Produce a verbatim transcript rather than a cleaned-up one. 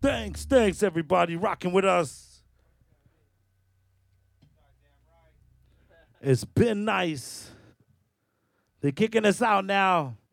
Thanks, thanks, everybody rocking with us. It's been nice. They're kicking us out now.